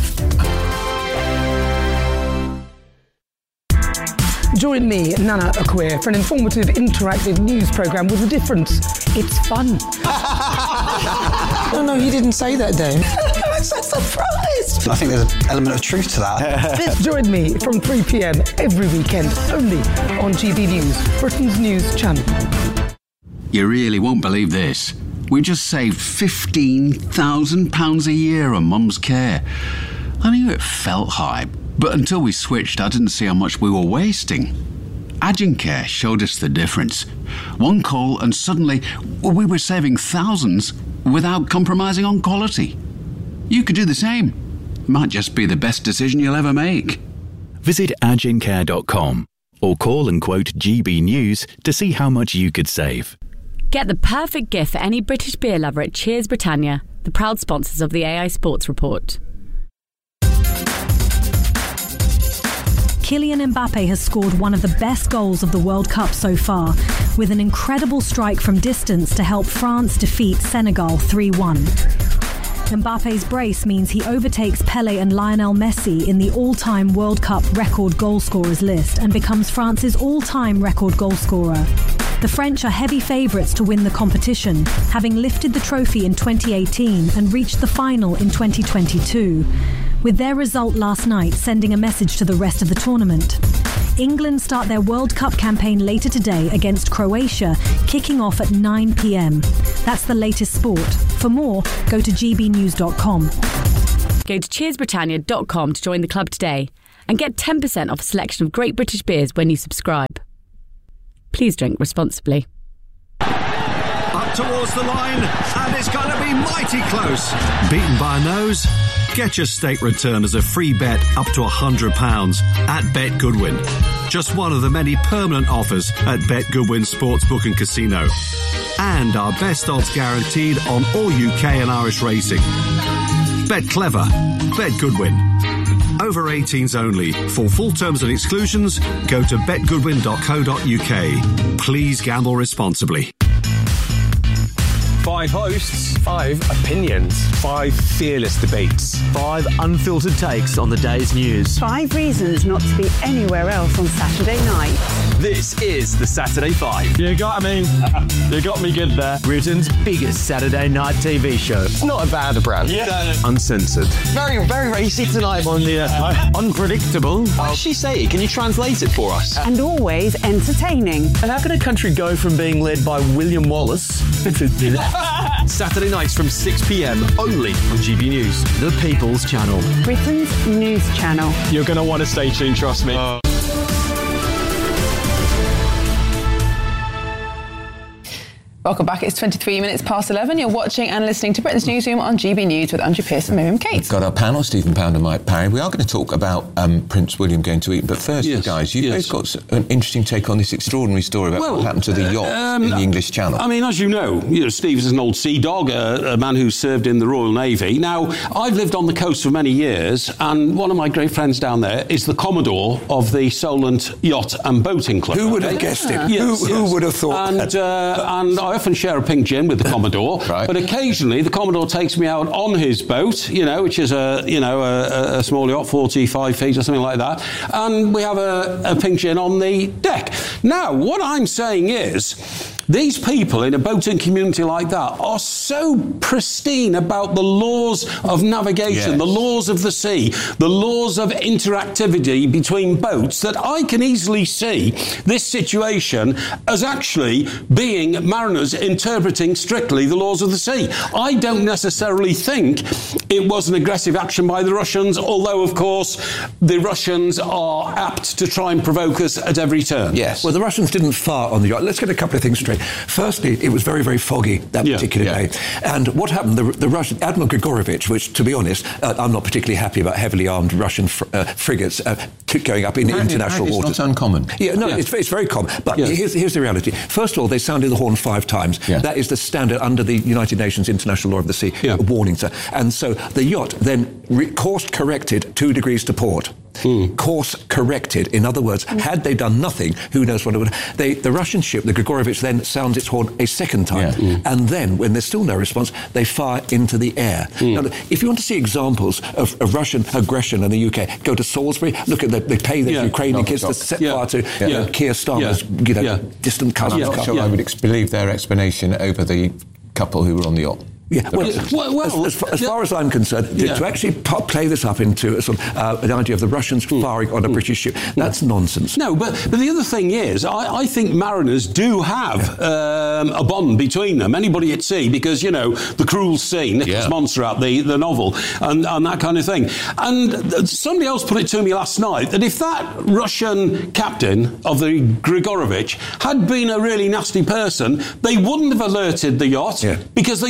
Join me, Nana Akwe, for an informative, interactive news programme with a difference. It's fun. No, no, he didn't say that, Dave. I'm so surprised. I think there's an element of truth to that. Join me from three p.m. every weekend, only on G B News, Britain's news channel. You really won't believe this. We just saved fifteen thousand pounds a year on Mum's care. I knew it felt high, but until we switched, I didn't see how much we were wasting. Agincare showed us the difference. One call and suddenly we were saving thousands without compromising on quality. You could do the same. Might just be the best decision you'll ever make. Visit agincare dot com Or call and quote G B News to see how much you could save. Get the perfect gift for any British beer lover at Cheers Britannia, the proud sponsors of the A I Sports Report. Kylian Mbappe has scored one of the best goals of the World Cup so far, with an incredible strike from distance to help France defeat Senegal three one. Mbappe's brace means he overtakes Pelé and Lionel Messi in the all-time World Cup record goalscorers list and becomes France's all-time record goalscorer. The French are heavy favourites to win the competition, having lifted the trophy in twenty eighteen and reached the final in twenty twenty-two, with their result last night sending a message to the rest of the tournament. England start their World Cup campaign later today against Croatia, kicking off at nine p.m. That's the latest sport. For more, go to g b news dot com. Go to cheers britannia dot com to join the club today and get ten percent off a selection of great British beers when you subscribe. Please drink responsibly. Up towards the line, and it's going to be mighty close. Beaten by a nose? Get your stake return as a free bet up to one hundred pounds at Bet Goodwin. Just one of the many permanent offers at Bet Goodwin Sportsbook and Casino. And our best odds guaranteed on all U K and Irish racing. Bet clever. Bet Goodwin. Over eighteens only. For full terms and exclusions, go to bet goodwin dot co dot u k. Please gamble responsibly. Five hosts, five opinions, five fearless debates, five unfiltered takes on the day's news. Five reasons not to be anywhere else on Saturday night. This is the Saturday Five. You got me. You got me good there. Britain's biggest Saturday night T V show. It's not a bad brand. Yeah. Uncensored. Very, very racy tonight on the uh, unpredictable. What does she say? Can you translate it for us? And always entertaining. And how can a country go from being led by William Wallace Saturday nights from six p.m. only on G B News, the People's Channel. Britain's news channel. You're going to want to stay tuned, trust me. Uh. Welcome back. It's twenty-three minutes past eleven. You're watching and listening to Britain's Newsroom on G B News with Andrew Pearce and Miriam Cates. We've got our panel, Stephen Pound and Mike Parry. We are going to talk about um, Prince William going to Eton. But first, yes, guys, you've yes. both got an interesting take on this extraordinary story about well, what happened to the yacht um, in the English Channel. I mean, as you know, you know, Steve is an old sea dog, a, a man who served in the Royal Navy. Now, I've lived on the coast for many years, and one of my great friends down there is the Commodore of the Solent Yacht and Boating Club. Who would have guessed it? Yes, who, yes. who would have thought and, that? Uh, and I often share a pink gin with the Commodore, right. but occasionally the Commodore takes me out on his boat, you know, which is a you know a, a small yacht, forty-five feet or something like that, and we have a, a pink gin on the deck. Now, what I'm saying is, these people in a boating community like that are so pristine about the laws of navigation, yes. the laws of the sea, the laws of interactivity between boats, that I can easily see this situation as actually being mariners interpreting strictly the laws of the sea. I don't necessarily think it was an aggressive action by the Russians, although, of course, the Russians are apt to try and provoke us at every turn. Yes. Well, the Russians didn't fire on the yacht. Let's get a couple of things straight. Firstly, it was very, very foggy that yeah, particular yeah. day. And what happened, the, the Russian, Admiral Grigorovich, which, to be honest, uh, I'm not particularly happy about heavily armed Russian fr- uh, frigates uh, going up in apparently, international apparently waters. It's not uncommon. Yeah, no, yeah. It's, it's very common. But yeah. here's, here's the reality. First of all, they sounded the horn five times. Yeah. That is the standard under the United Nations International Law of the Sea yeah. warning. Sir. And so the yacht then re- course corrected two degrees to port. Mm. Course corrected. In other words, mm. had they done nothing, who knows what it would... They, the Russian ship, the Grigorovich, then sounds its horn a second time. Yeah. Mm. And then, when there's still no response, they fire into the air. Mm. Now, if you want to see examples of, of Russian aggression in the U K, go to Salisbury, look at the, they pay the yeah. Ukrainian kids to set yeah. fire to yeah. you know, Keir Starmer's yeah. you know, yeah. distant cousins. I'm not sure yeah. I would ex- believe their explanation over the couple who were on the yacht. Yeah, well, well, well as, as, as far as I'm concerned, yeah. to, to actually p- play this up into a sort of, uh, an idea of the Russians mm. firing on a mm. British ship, that's mm. nonsense. No, but, but the other thing is, I, I think mariners do have um, a bond between them, anybody at sea, because, you know, the cruel sea, Nicholas yeah. Monserrat, the, the novel, and, and that kind of thing. And somebody else put it to me last night that if that Russian captain of the Grigorovich had been a really nasty person, they wouldn't have alerted the yacht yeah. because the yacht would have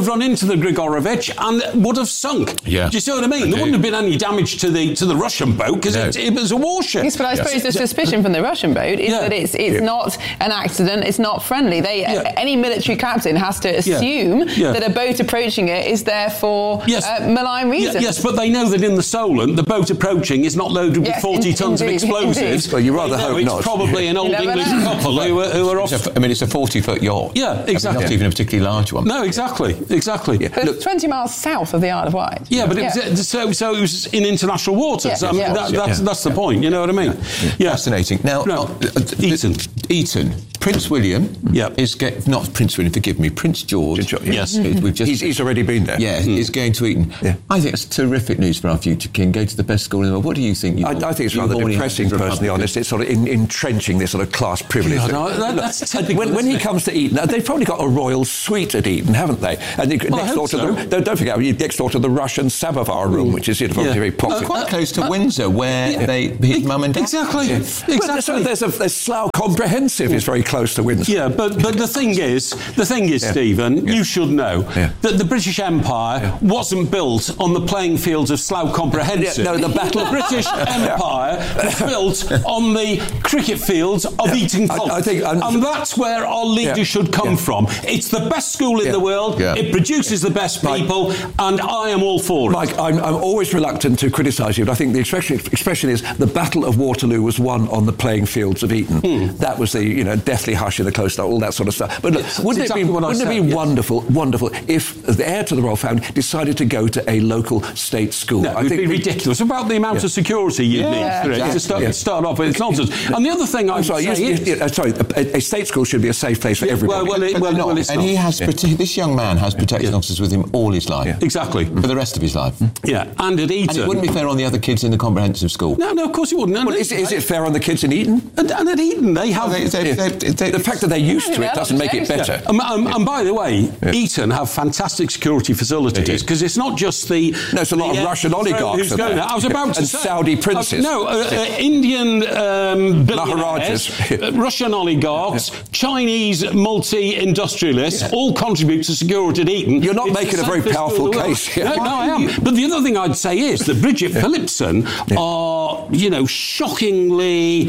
have run into the Grigorovich and would have sunk. Yeah. Do you see what I mean? I there do. wouldn't have been any damage to the to the Russian boat because no. it, it was a warship. Yes, but I suppose yes. the suspicion from the Russian boat is yeah. that it's it's yeah. not an accident, it's not friendly. They yeah. Any military captain has to assume yeah. Yeah. that a boat approaching it is there for yes. uh, malign reasons. Yeah, yes, but they know that in the Solent, the boat approaching is not loaded with yes, forty in, tons indeed, of explosives. Well, you rather hope it's not. It's probably an old English know. couple who are, who are off. A, I mean, it's a forty-foot yacht. Yeah, exactly. I mean, not even a particularly large one. No, exactly, exactly. Yeah. But it's twenty miles south of the Isle of Wight. Yeah, but yeah. It was, so, so it was in international waters. Yeah. I mean, yeah. That, that's, yeah. that's the point, you know what I mean? Yeah. Yeah. Fascinating. Now, no. uh, Eton. Eton. Prince William yep. is get, not Prince William, forgive me, Prince George. Yes, we've just he's, he's already been there. Yeah, mm. is going to Eton. Yeah. I think it's terrific news for our future king. Go to the best school in the world. What do you think? You I, I think it's rather depressing, personally honest. It's sort of in, entrenching this sort of class privilege. God, no, that, that's typical, when, when he comes to Eton, they've probably got a royal suite at Eton, haven't they? And you, well, next door to so. the don't forget, next door to the Russian Samovar room, mm. which is you know, yeah. very popular. Uh, quite close to uh, Windsor, where yeah. they his mum and dad. Exactly, yeah. exactly. Well, so there's a there's Slough Comprehensive yeah. is very close to Windsor. Yeah, but but the thing is, the thing is, yeah. Stephen, yeah. you should know yeah. that the British Empire yeah. wasn't built on the playing fields of Slough Comprehensive. Yeah, no, the battle the British Empire was built on the cricket fields of yeah. Eton College, I, I think, I'm, and that's where our leaders yeah. should come yeah. from. It's the best school in yeah. the world. Yeah. It produces the best people, Mike, and I am all for it. Mike, I'm, I'm always reluctant to criticise you, but I think the expression, expression is the Battle of Waterloo was won on the playing fields of Eton. Hmm. That was the, you know, deathly hush in the close, all that sort of stuff. But look, yes, wouldn't exactly it be, wouldn't it be yes. wonderful, wonderful if the heir to the royal family decided to go to a local state school? No, it would be ridiculous. About the amount yeah. of security you'd yeah, need exactly. to start, yeah. start off with. It's nonsense. And the other thing I would sorry, say you, is... you, uh, sorry, a, a state school should be a safe place for yeah, everybody. Well, well, it, well, well it's and not. he has yeah. prote- this young man has protection yeah. officers with him all his life. Yeah. Exactly. For the rest of his life. Yeah, and at Eton... And it wouldn't be fair on the other kids in the comprehensive school. No, no, of course it wouldn't. Well, is, is it fair on the kids in Eton? And, and at Eton, they have... Well, they, they, yeah. they, they, the fact that they're used to it doesn't make it better. Yeah. Um, um, and by the way, yeah. Eton have fantastic security facilities, because it's not just the... No, it's a lot the, of uh, Russian oligarchs who's going there. I was about to and say... Saudi princes. Uh, no, uh, uh, Indian um, billionaires, uh, Russian oligarchs, yeah. Chinese multi-industrialists, yeah. all contribute to security at Eton. You're not it's making a very powerful case. Yeah. No, no, I am. But the other thing I'd say is that Bridget yeah. Phillipson yeah. are, you know, shockingly...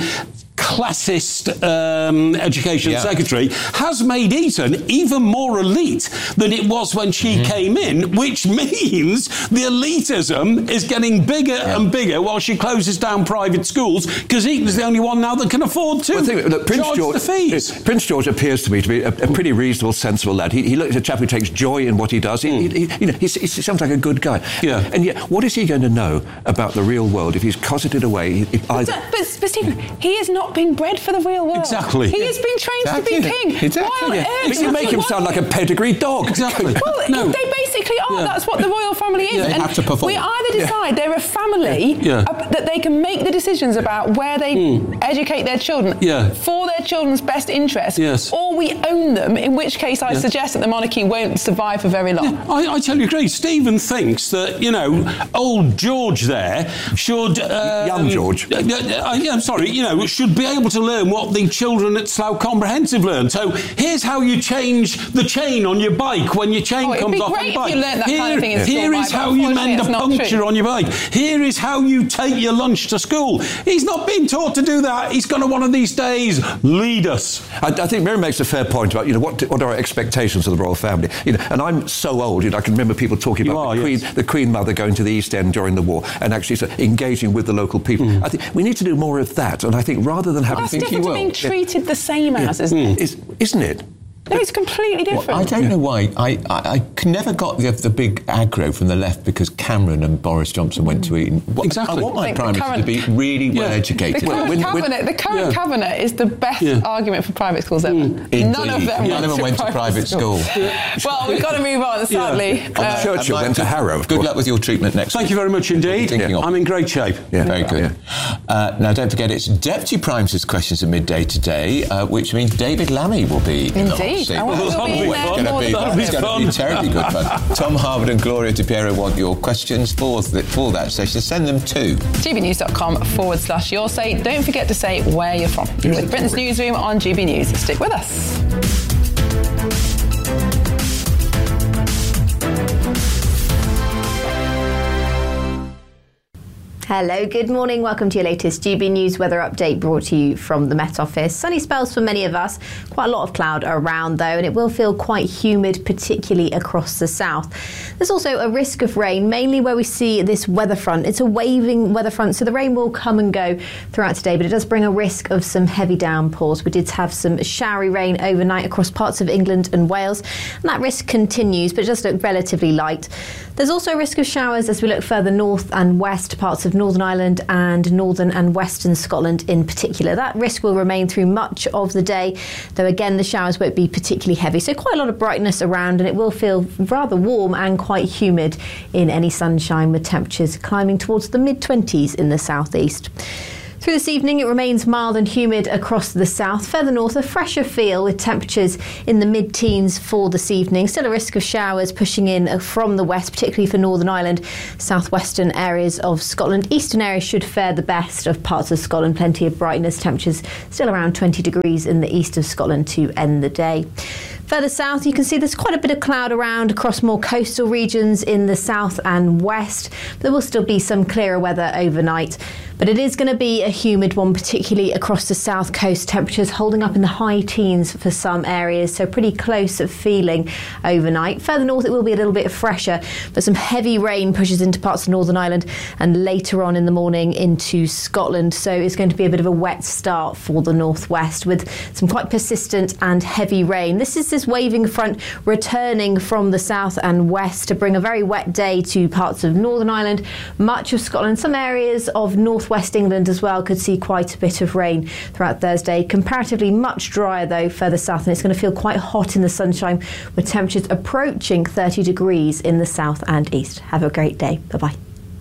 classist um, education yeah. secretary, has made Eton even more elite than it was when she mm-hmm. came in, which means the elitism is getting bigger yeah. and bigger while she closes down private schools, because Eton's the only one now that can afford to well, think, look, Prince charge George, the fees. Prince George appears to me to be a, a pretty reasonable, sensible lad. He, he looks like a chap who takes joy in what he does. He, mm. he, he, you know, he, he sounds like a good guy. Yeah. And yet, what is he going to know about the real world if he's cosseted away? If either... but, but, but Stephen, he has not been bred for the real world. Exactly. He has been trained exactly. to be king. Exactly. Why on yeah. earth? But you make him sound like a pedigree dog. Exactly. Well, no. they basically are. Yeah. That's what the royal family is. Yeah, they and have to perform. We either decide yeah. they're a family yeah. uh, that they can make the decisions about where they mm. educate their children yeah. for their children's best interest, yes. or we own them, in which case I yeah. suggest that the monarchy won't survive for very long. Yeah. I, I tell you, Grace, Stephen thinks that, you know, old George there should... Um, Young George. Uh, uh, I'm sorry, you know, should be able to learn what the children at Slough Comprehensive learn. So here's how you change the chain on your bike when your chain oh, comes off the bike. If you learned that here, kind of thing in here school, is how you mend a puncture true. on your bike. Here is how you take your lunch to school. He's not been taught to do that. He's going to one of these days lead us. I, I think Mary makes a fair point about, you know, what, what are our expectations of the royal family? You know, and I'm so old, you know, I can remember people talking you about are, the, Queen, yes. the Queen Mother going to the East End during the war and actually so, engaging with the local people. Mm. I think we need to do more of that. And I think rather than having... Well, that's different to being treated yeah. the same as, yeah. isn't mm. it? Is, isn't it? No, it's completely different. Well, I don't yeah. know why. I, I, I never got the, the big aggro from the left because Cameron and Boris Johnson went to Eton. What, exactly. I want my Prime Minister to be really yeah. well educated. The current, when, cabinet, when, the current yeah. cabinet is the best yeah. argument for private schools ever. Mm. None of them, None of them went to private school. school. Well, we've got to move on, sadly. Yeah. Uh, Churchill went to Harrow. Good luck with your treatment next Thank week. you very much indeed. Yeah. I'm in great shape. Yeah. Very good. Yeah. Uh, now, don't forget, it's Deputy Prime Minister's questions at midday today, uh, which means David Lammy will be in Indeed. the hot seat. It's going to be That'll be it's going to be terribly good fun. Tom Harwood and Gloria De Piero want your questions for, th- for that session. Send them to gbnews.com forward slash your say. Don't forget to say where you're from. You're with Britain's Newsroom on G B News. Stick with us. Hello, good morning. Welcome to your latest G B News weather update brought to you from the Met Office. Sunny spells for many of us. Quite a lot of cloud around though, and it will feel quite humid, particularly across the south. There's also a risk of rain, mainly where we see this weather front. It's a waving weather front, so the rain will come and go throughout today, but it does bring a risk of some heavy downpours. We did have some showery rain overnight across parts of England and Wales, and that risk continues, but it does look relatively light. There's also a risk of showers as we look further north and west, parts of Northern Ireland and northern and western Scotland in particular. That risk will remain through much of the day, though again the showers won't be particularly heavy. So quite a lot of brightness around, and it will feel rather warm and quite humid in any sunshine, with temperatures climbing towards the mid twenties in the southeast. Through this evening, it remains mild and humid across the south. Further north, a fresher feel with temperatures in the mid-teens for this evening. Still a risk of showers pushing in from the west, particularly for Northern Ireland, southwestern areas of Scotland. Eastern areas should fare the best of parts of Scotland. Plenty of brightness, temperatures still around twenty degrees in the east of Scotland to end the day. Further south, you can see there's quite a bit of cloud around across more coastal regions in the south and west. There will still be some clearer weather overnight, but it is going to be a humid one, particularly across the south coast. Temperatures holding up in the high teens for some areas, so pretty close of feeling overnight. Further north, it will be a little bit fresher, but some heavy rain pushes into parts of Northern Ireland and later on in the morning into Scotland. So it's going to be a bit of a wet start for the northwest with some quite persistent and heavy rain. This is this waving front returning from the south and west to bring a very wet day to parts of Northern Ireland, much of Scotland. Some areas of northwest England as well could see quite a bit of rain throughout Thursday. Comparatively much drier though further south, and it's going to feel quite hot in the sunshine with temperatures approaching thirty degrees in the south and east. Have a great day. Bye-bye.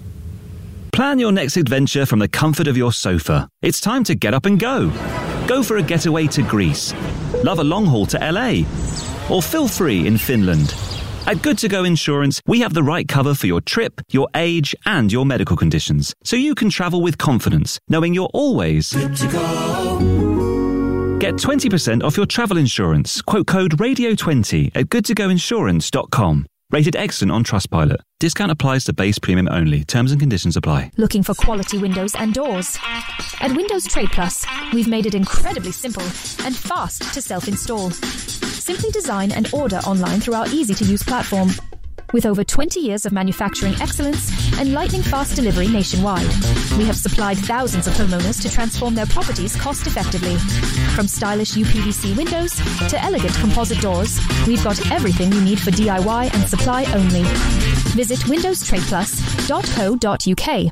Plan your next adventure from the comfort of your sofa. It's time to get up and go. Go for a getaway to Greece. Love a long haul to L A. Or feel free in Finland. At Good To Go Insurance, we have the right cover for your trip, your age, and your medical conditions, so you can travel with confidence, knowing you're always good to go. Get twenty percent off your travel insurance. Quote code radio twenty at good to go insurance dot com. Rated excellent on Trustpilot. Discount applies to base premium only. Terms and conditions apply. Looking for quality windows and doors? At Windows Trade Plus, we've made it incredibly simple and fast to self-install. Simply design and order online through our easy-to-use platform. With over twenty years of manufacturing excellence and lightning-fast delivery nationwide, we have supplied thousands of homeowners to transform their properties cost-effectively. From stylish U P V C windows to elegant composite doors, we've got everything you need for D I Y and supply only. Visit windows trade plus dot co dot U K.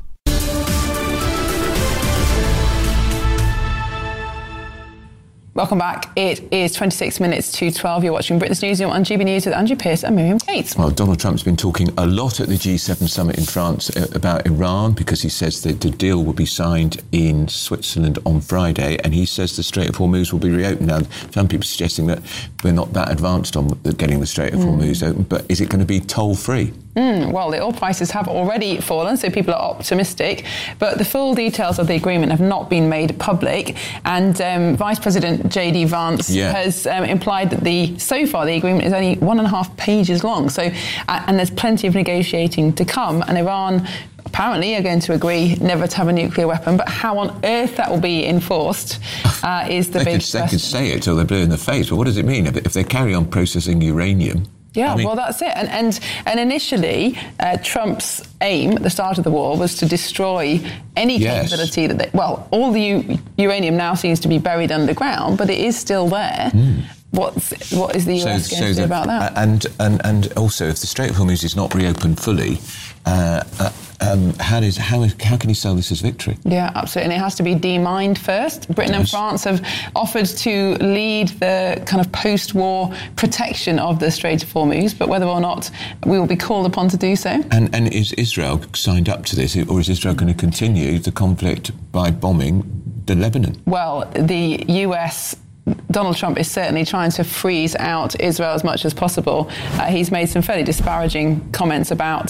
Welcome back. It is twenty-six minutes to twelve. You're watching Britain's Newsroom on G B News with Andrew Pearce and Miriam Tate. Well, Donald Trump's been talking a lot at the G seven summit in France about Iran, because he says that the deal will be signed in Switzerland on Friday, and he says the Strait of Hormuz will be reopened. Now, some people are suggesting that we're not that advanced on getting the Strait of mm. Hormuz open, but is it going to be toll-free? Mm, well, the oil prices have already fallen, so people are optimistic, but the full details of the agreement have not been made public, and um, Vice President J D Vance yeah. has um, implied that the so far the agreement is only one and a half pages long, so uh, and there's plenty of negotiating to come, and Iran apparently are going to agree never to have a nuclear weapon, but how on earth that will be enforced uh, is the they big could, question. They could say it till they're blue in the face, but what does it mean if, if they carry on processing uranium? Yeah, I mean, well, that's it. And and, and initially, uh, Trump's aim at the start of the war was to destroy any yes. capability that they, well, all the u- uranium now seems to be buried underground, but it is still there. Mm. What's what is the U S so, going so to do the, about that? And, and and also, if the Strait of Hormuz is not reopened fully, uh, uh, um, how does how how can he sell this as victory? Yeah, absolutely. And it has to be demined first. Britain and France have offered to lead the kind of post-war protection of the Strait of Hormuz, but whether or not we will be called upon to do so. And and is Israel signed up to this, or is Israel going to continue the conflict by bombing the Lebanon? Well, the U S Donald Trump is certainly trying to freeze out Israel as much as possible. Uh, he's made some fairly disparaging comments about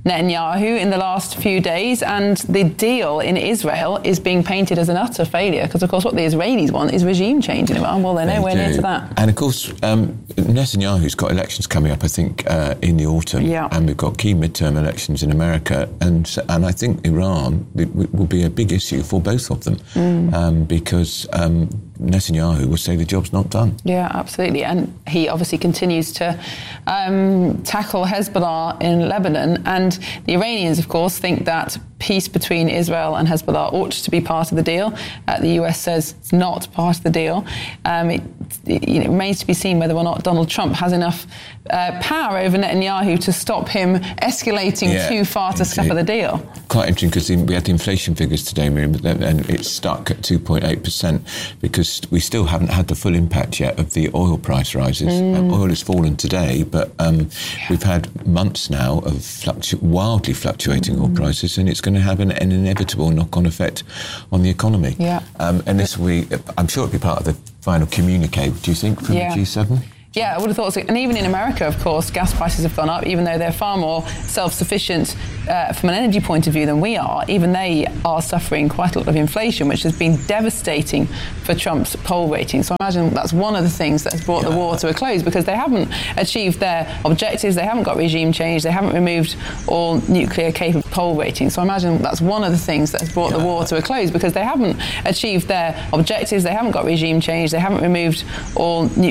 Netanyahu in the last few days, and the deal in Israel is being painted as an utter failure because, of course, what the Israelis want is regime change in Iran. Well, they're they nowhere do. near to that. And, of course, um, Netanyahu's got elections coming up, I think, uh, in the autumn, yeah. and we've got key midterm elections in America, and and I think Iran will be a big issue for both of them mm. um, because um, Netanyahu will say the job's not done. Yeah, absolutely. And he obviously continues to um, tackle Hezbollah in Lebanon. And the Iranians, of course, think that peace between Israel and Hezbollah ought to be part of the deal. Uh, the U S says it's not part of the deal. Um, it, it, you know, it remains to be seen whether or not Donald Trump has enough uh, power over Netanyahu to stop him escalating yeah, too far to scupper the deal. Quite interesting because we had the inflation figures today, Miriam, and it's stuck at two point eight percent because we still haven't had the full impact yet of the oil price rises. Mm. Um, oil has fallen today, but um, yeah. we've had months now of fluctu- wildly fluctuating mm. oil prices, and it's going to have an, an inevitable knock-on effect on the economy. Yeah. Um, and this will be, I'm sure it'll be part of the final communique, do you think, from yeah. the G seven? Yeah, I would have thought so. And even in America, of course, gas prices have gone up, even though they're far more self-sufficient uh, from an energy point of view than we are. Even they are suffering quite a lot of inflation, which has been devastating for Trump's poll rating. So I imagine that's one of the things that has brought yeah. the war to a close, because they haven't achieved their objectives, they haven't got regime change, they haven't removed all nuclear-capable poll ratings. So I imagine that's one of the things that has brought yeah. the war to a close, because they haven't achieved their objectives, they haven't got regime change, they haven't removed all nuclear